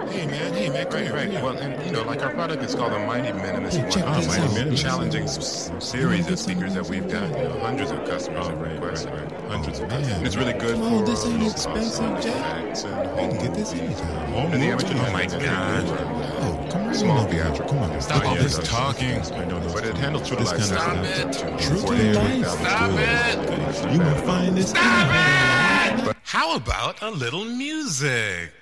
Hey man, come here. Well, and like our product is called the Mighty Minimus Hey, check this Mighty out. Minimus, challenging series of speakers that we've got. Hundreds of customers have requested. Hundreds of customers. And it's really good for This ain't low expensive, cost Jack. effects and You home can get this anytime. and the amateur Oh my license. God. Oh, come right Small on up here. theatrical. Come on. Stop all this talking. But it handles true to This life. kind of sound. stuff. To True to 48,000 life. Stop good. it. You will find this. How about a little music?